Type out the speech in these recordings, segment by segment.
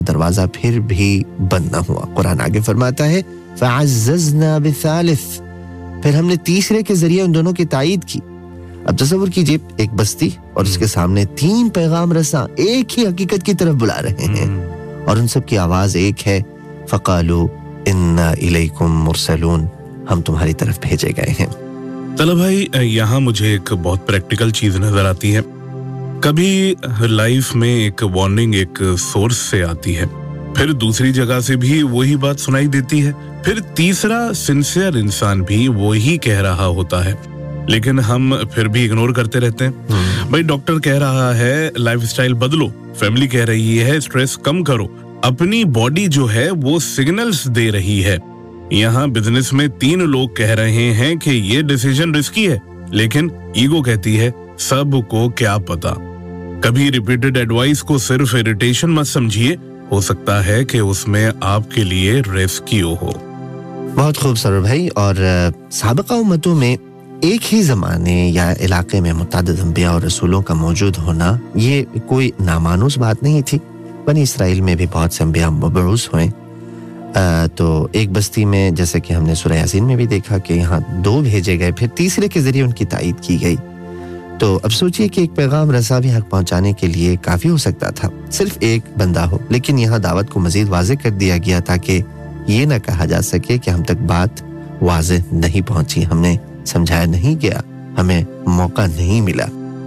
दरवाजा फिर भी बंद ना हुआ। कुरान आगे फरमाता है फ़अज़्ज़ज़ना बिसालिस, फिर हमने तीसरे के जरिए उन दोनों की तायीद की। अब तसव्वुर कीजिए, एक बस्ती और उसके सामने 3 पैगाम रसा एक ही हकीकत की तरफ बुला रहे हैं और उन सब की आवाज एक है, फ़क़ालू इन्ना इलैकुम मुरसलून, हम तुम्हारी तरफ भेजे गए हैं। तलब भाई, यहाँ मुझे एक बहुत प्रैक्टिकल चीज नजर आती है। कभी लाइफ में एक वार्निंग एक सोर्स से आती है, फिर दूसरी जगह से भी वही बात सुनाई देती है, फिर तीसरा सिंसियर इंसान भी वही कह रहा होता है, लेकिन हम फिर भी इग्नोर करते रहते हैं। भाई डॉक्टर कह रहा है लाइफस्टाइल बदलो, फैमिली कह रही है स्ट्रेस कम करो, अपनी बॉडी जो है वो सिग्नल्स दे रही है। यहाँ बिजनेस में 3 लोग कह रहे हैं कि ये डिसीजन रिस्की है, लेकिन ईगो कहती है सबको क्या पता। कभी रिपीटेड एडवाइस को सिर्फ इरिटेशन मत समझिए, हो सकता है कि उसमें आपके लिए रेस्क्यू हो। बहुत खूब सरूर भाई। और साबिका उम्मतों में एक ही ज़माने या इलाके में मुतअद्दिद अंबिया और रसूलों का मौजूद होना ये कोई नामानूस बात नहीं थी। बनी इसराइल में भी बहुत से अंबिया मबऊस हुए। तो एक बस्ती में, जैसे कि हमने सूरह यासीन में भी देखा कि यहाँ 2 भेजे गए, फिर तीसरे के जरिए उनकी तायीद की गई। तो अब सोचिए कि एक पैगाम रसा भी हक पहुंचाने के लिए काफी हो सकता था सिर्फ एक बंदा हो, लेकिन यहाँ दावत को मजीद वाज़ेह कर दिया गया ताकि ये ना कहा जा सके कि हम तक बात वाज़ेह नहीं पहुंची, हमने समझाया नहीं गया, हमें मौका नहीं मिला।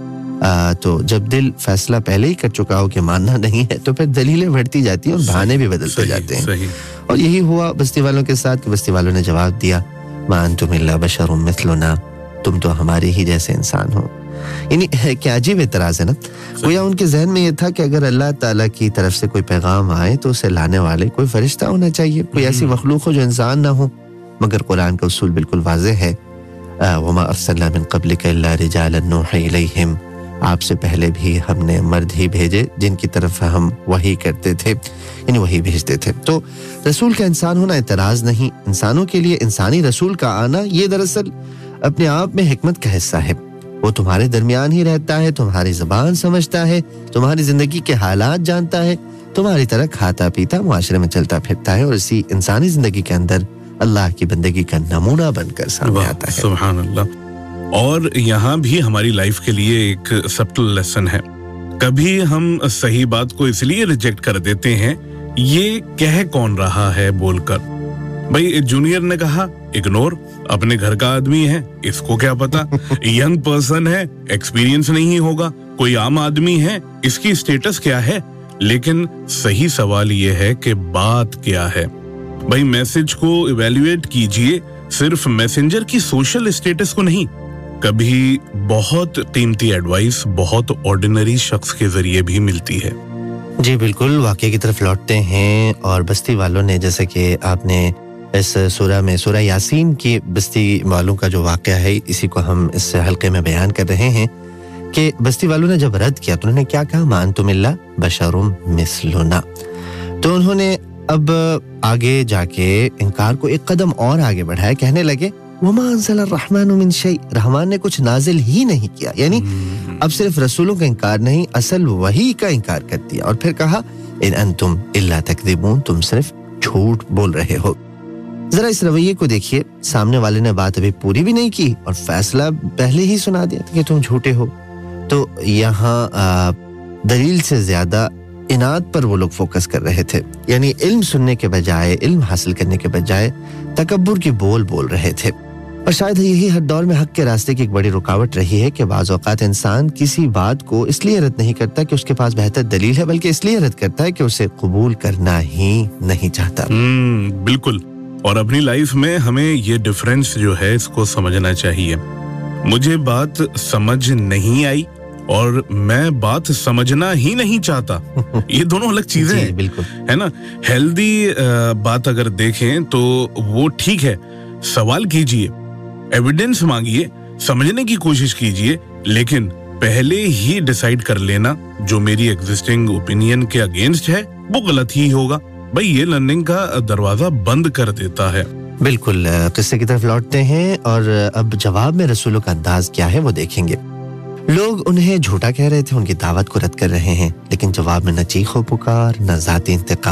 तो जब दिल फैसला पहले ही कर चुका हो कि मानना नहीं है, तो फिर दलीलें बढ़ती जाती हैं और बहाने भी बदलते जाते हैं। और यही हुआ बस्ती वालों के साथ कि बस्ती वालों ने जवाब दिया मा अंतुम इल्ला बशरुम मिथलुना, तुम तो हमारे ही जैसे इंसान हो। यानी क्या अजीब एतराज है ना। गोया उनके जहन में ये था कि अगर अल्लाह ताला की तरफ से कोई पैगाम आए तो उसे लाने वाले कोई फरिश्ता होना चाहिए, कोई ऐसी मखलूक हो जो इंसान ना हो। मगर कुरान का उसूल बिल्कुल वाज़ेह है, वमा अरसलना मिन क़ब्लिका इल्ला रिजालन नूही इलैहिम, आपसे पहले भी हमने मर्द ही भेजे जिनकी तरफ हम वही करते थे, यानी वही भेजते थे। तो रसूल का इंसान होना एतराज नहीं, इंसानों के लिए इंसानी रसूल का आना ये दरअसल अपने आप में हिकमत का हिस्सा है। वो तुम्हारे दरमियान ही रहता है, तुम्हारी ज़बान समझता है, तुम्हारी जिंदगी के हालात जानता है, तुम्हारी तरह खाता पीता मुआशरे में चलता फिरता है और इसी इंसानी जिंदगी के अंदर अल्लाह की बंदगी का नमूना बनकर सामने आता है। सुभान अल्लाह। और यहाँ भी हमारी लाइफ के लिए एक सब्टल लेसन है। कभी हम सही बात को इसलिए रिजेक्ट कर देते हैं ये कह कौन रहा है बोलकर। भाई जूनियर ने कहा इग्नोर, अपने घर का आदमी है, इसको क्या पता, यंग पर्सन है, एक्सपीरियंस नहीं होगा, कोई आम आदमी है, इसकी स्टेटस क्या है। लेकिन सही सवाल ये है कि बात क्या है। भाई मैसेज को इवैल्यूएट कीजिए, सिर्फ मैसेंजर की सोशल स्टेटस को नहीं। कभी बहुत कीमती एडवाइस बहुत ऑर्डिनरी शख्स के जरिए भी मिलती है। जी बिल्कुल, वाकये की तरफ लौटते हैं। और बस्ती वालों ने, जैसे कि आपने इस सूरह में सूरह यासीन की बस्ती वालों का जो वाकया है, इसी को हम इस हल्के में बयान कर रहे हैं कि बस्ती वालों ने जब रद्द किया तो उन्होंने क्या कहा, मा अंतुम इल्ला बशरुम मिस्लुना। तो उन्होंने अब आगे जाके इनकार को एक कदम और आगे बढ़ाया, कहने लगे वमा अंज़ल अर्रहमानु मिन शै, रहमान ने कुछ नाजिल ही नहीं किया। यानी अब सिर्फ रसूलों का इनकार नहीं, असल वही का इनकार कर दिया। और फिर कहा इन अंतुम इल्ला तकदिबून, तुम सिर्फ झूठ बोल रहे हो। जरा इस रवैये को देखिए, सामने वाले ने बात अभी पूरी भी नहीं की और फैसला पहले ही सुना दिया कि तुम झूठे हो। तो यहाँ दलील से ज्यादा इनाद पर वो लोग फोकस कर रहे थे, यानी इल्म सुनने के बजाय, इल्म हासिल करने के बजाय तकब्बुर की बोल रहे थे। और शायद यही हर दौर में हक के रास्ते की एक बड़ी रुकावट रही है कि बाज़ औक़ात इंसान किसी बात को इसलिए रद्द नहीं करता कि उसके पास बेहतर दलील है, बल्कि इसलिए रद्द करता है कि उसे कबूल करना ही नहीं चाहता। बिल्कुल। और अपनी लाइफ में हमें ये डिफरेंस जो है इसको समझना चाहिए। मुझे बात समझ नहीं आई और मैं बात समझना ही नहीं चाहता, ये दोनों अलग चीजें हैं, बिल्कुल है ना। हेल्दी बात अगर देखें तो वो ठीक है, सवाल कीजिए, एविडेंस मांगिए, समझने की कोशिश कीजिए, लेकिन पहले ही डिसाइड कर लेना जो मेरी एग्जिस्टिंग ओपिनियन के अगेंस्ट है वो गलत ही होगा। भाई ये लर्निंग का दरवाजा बंद कर देता है। बिल्कुल। किस्से की तरफ लौटते हैं और अब जवाब में रसूलों का अंदाज क्या है वो देखेंगे। लोग उन्हें झूठा कह रहे थे, उनकी दावत को रद्द कर रहे हैं, लेकिन जवाब में न चीखो पुकार, न ज़ाती इंतकाम